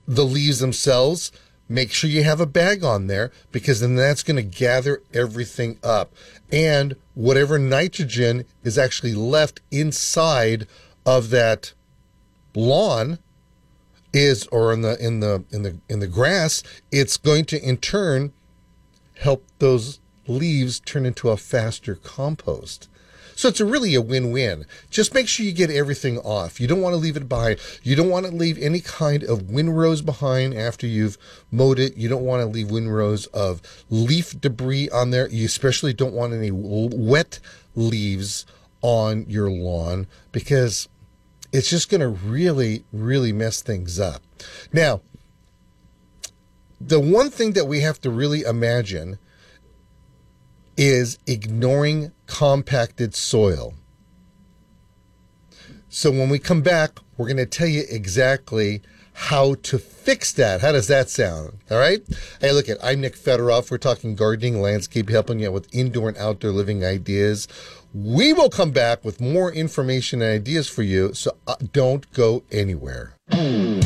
the leaves themselves, make sure you have a bag on there, because then that's going to gather everything up. And whatever nitrogen is actually left inside of that lawn or in the grass, it's going to in turn help those leaves turn into a faster compost. So it's really a win-win. Just make sure you get everything off. You don't want to leave it behind. You don't want to leave any kind of windrows behind after you've mowed it. You don't want to leave windrows of leaf debris on there. You especially don't want any wet leaves on your lawn, because it's just going to really, really mess things up. Now, the one thing that we have to really imagine is ignoring compacted soil. So when we come back, we're going to tell you exactly how to fix that. How does that sound? All right. Hey, look, I'm Nick Federoff. We're talking gardening, landscape, helping you out with indoor and outdoor living ideas. We will come back with more information and ideas for you, so don't go anywhere.